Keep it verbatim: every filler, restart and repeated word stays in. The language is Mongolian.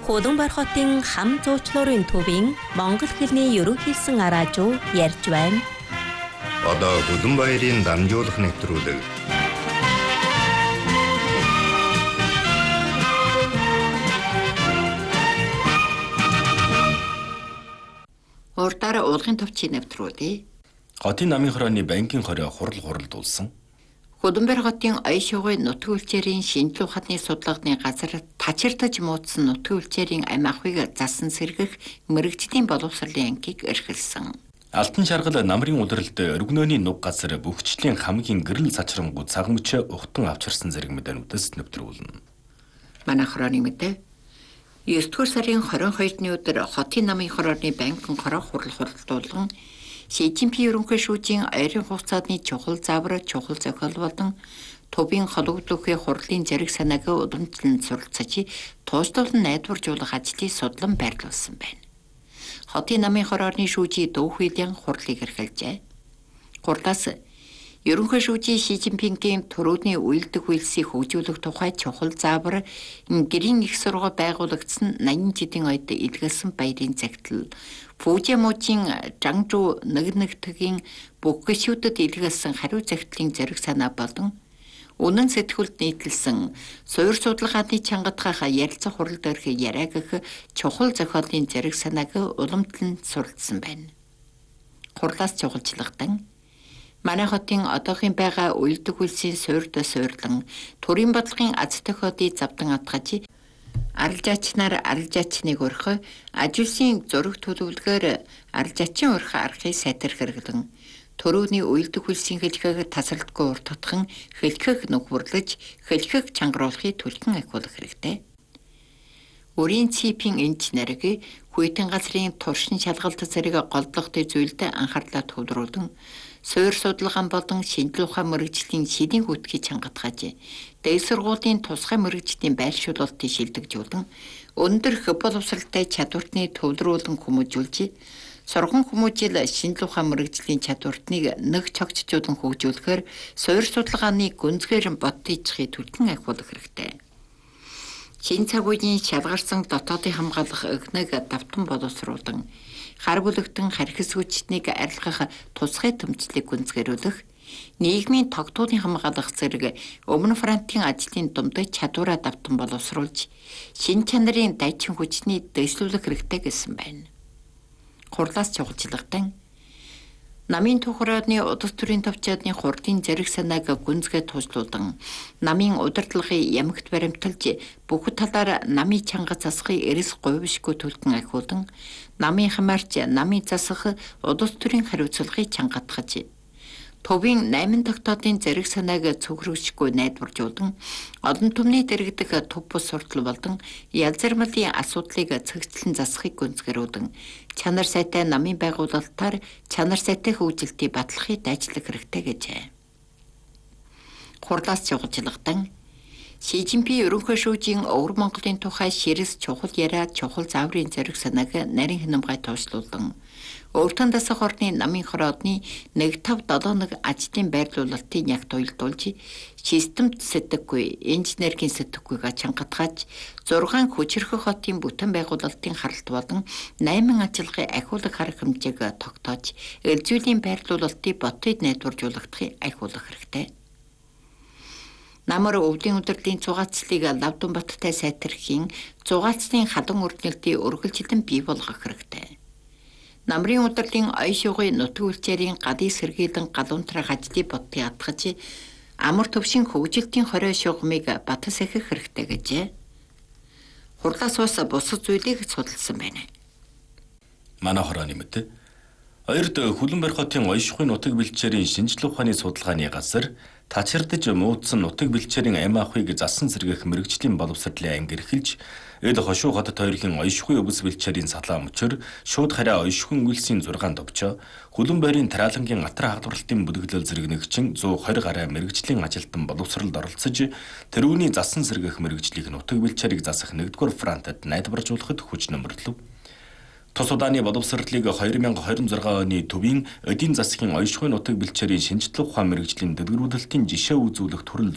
Худамбар хотын хам зуучлуурын төвийн монгол хэлний ерөнхийлсөн араажуу ярьж байна. Одоо Худамбаярын дамжуулах нэвтрүүлэг. Урдаараа уулгын төвчийн нэвтрүүлээ. Хотын намын хорооны банкын хороо хурал хуралдуулсан. Худамбар хотын оён шугуй нутгийн үлчээрийн шинжлэх ухааны судалгааны газар тачирдаж муудсан нутгийн үлчээрийн амь ахуйг засан сэргэх мэрэгжлийн боловсролын ангийг эрхэлсэн. Алтан шаргал намрын улиралд өргөнөөний нуг газар бөхчлийн хамгийн гэрэл сачрангуу цагмч ухтан авчирсан зэрэг мэдээнүүдээс нэвтрүүлнэ. Манай хорооны мэдээ есдүгээр сарын хорин хоёрны өдөр хотын намын хорооны банкын хороо хурал хуралдуулан Ши Цзиньпин ерөнхий шүүжийн аярын хугацааны чухал заавар чухал зохиол болон төвийн холбогдлохын хурлын зэрэг санааг уламжлан суралцаж туушлуулан найдваржуулах ажлыг судлан байрлуулсан байна. Хотын намын хорооны шүүжийн Дүү Хуйлын хурлыг эрхэлжээ. Хурлаас ерөнхий шүүжийн Ши Цзиньпингийн төрөөний уйлдэг үйлсийг хөгжүүлэх тухай чухал заавар гэрийн их сургууль байгуулагдсан найман жилийн ойд илгээсэн баярын загтал Фужиможийн Жангжуу нэг нэгтгэгийн бүх гишүүдэд илгээсэн хариу загтлын зэрэг санаа болон үнэн сэтгүүлд нийтэлсэн суурь судалгааны чангатгах ярилцах хурал дээрх яриаг гэх чухал зохиолын зэрэг санааг уламжлан суралцсан байна. Хурлаас чухалчлагдан манай хотын одоогийн байгаа уйлдэг үйлсийн суурьд суурлан төрийн бодлогын аз тохиолыг завдан атгаж аралжаачнаар аралжаачныг өрхө ажилсын зураг төлөвлөгөөр аралжаачийн өрхө аргыг сайтар хэрэглэн төрөөний уйлдэг үйлсийн хэлхэг тасралтгүй уртатхан хэлхэг нүгвэрлэж хэлхэг чангаруулахыг түлхэн ахиулах хэрэгтэй. Өрийн ципийн инженерийг хүйтэн газрын туршин шалгалт зэрэг голдлогтой зүйлд анхаарлаа төвлөрүүлэн суурь судалгаан болон шинжлэх ухаан мэргэжлийн шидийн гүйтгийг чангатгаж дээд сургуулийн тусгай мэргэжлийн байршуулалтыг шилдэгжүүлэн өндөр хөв боловсралтай чадвартны төвлөрүүлэн хүмүүжүүлж сурган хүмүүжил шинжлэх ухаан мэргэжлийн чадвартныг нэг цогцжуулан хөгжүүлэхээр суурь судалгааны гүнзгийрэн бодтойчхыг түлхэн ахиулах хэрэгтэй. Чин цаг үеийн шалгарсан дотоодын хамгаалах өгнөг давтан боловсруулан хар бүлэгтэн харьхас хүчнийг арилгах тусгай төмцлийг гүнзгийрүүлэх нийгмийн тогтоодын хамгаалах зэрэг өмнө фронтын ажлын думдад чадвараа давтан боловсруулж шин чанарын дайчин хүчний дэвшлүүлэх хэрэгтэй гэсэн байна. Хурлаас чухалчлагдан намын тухрааны удас төрийн төвчөөдний хурдын зэрэг санааг гүнзгий туушлуулан намын удирдлагын ямагт баримталж бүх талаар намын чанга засахын эрэс говьшгүй түлхэн ахиулан намын хамаарч намын засах удас төрийн хариуцлагыг чангатгаж төвийн найман тогтоодын зэрэг санааг цөхрөгшгүй найдваржуулан олон түмний дэргэдэх төв бус суртал болон ялзармалын асуудлыг цэгцлэн засахыг гүнзгийрүүлэн чанар сайтай намын байгуулалтаар чанар сайтай хөгжилтийг батлахыг дайчлах хэрэгтэй гэжээ. Хурлаас чухалчлагдан Ши Цзиньпин ерөнхий шүүжийн Өвөр Монголын тухай ширэс чухал яриа чухал зааврын зэрэг санааг нарийн хянамгай туушлуулан өөртөө дасах орны намын хороодны нэг тав долоо нэг ажлын байрлуулалтыг яг туйлдуулж системд сэтгэхгүй инженерийн сэтгэхүйг чангатгаж зургаан хүчрэх хотын бүтэн байгуулалтын харалт болон найман ажиллагын ахиулах арга хэмжээг тогтоож элзүүлийн байрлуулалтыг ботод найдваржуулахыг ахиулах хэрэгтэй. Намар өвлийн удирдлийн зугаацлыг Лавдан баттай сайтрхийн зугаацлын халан өрнөлтийг өргөлжилэн бий болгох хэрэгтэй. Намрын удирдлийн оён шугуй нутгийн үлчээрийн гадыг сэргийлэн галуунтрах ажлыг бодтыг атгаж амар төвшин хөгжилтийн хорой шугамыг батас ахих хэрэгтэй гэжээ. Хурлаас ус бусад зүйлийг судалсан байна. Манай хорооны мэдээ хоёрд Худамбар хотын оён шугуй нутаг бэлчээрийн шинжлэх ухааны судалгааны газар тачирдаж муудсан нутаг бэлчээрийн амь ахуйг засан сэргэх мэрэгжлийн боловсролын анги эрхэлж эд хошуу хотод хоёрын оён шугуй өвс бэлчээрийн салаа мөчөр шууд хараа оён шугуй үйлсийн зургаан товчоо Худамбарын тараалангийн атар хадварлалтын бүлэглэл зэрэг нэгчин one twenty гаруй мэрэгжлийн ажилтан боловсролд оролцож тэрүүний засан сэргэх мэрэгжлийг нутаг бэлчээрийг засах нэгдүгээр фронтод найдваржуулахад хүч нөмрлөв. Тус удааны боловсролыг two thousand twenty-six оны төвийн эдийн засгийн оён шугуй нутаг бэлчээрийн шинжлэх ухаан мэргэжлийн дэвгэрүүлэлтийн жишээ үзүүлэх төрөл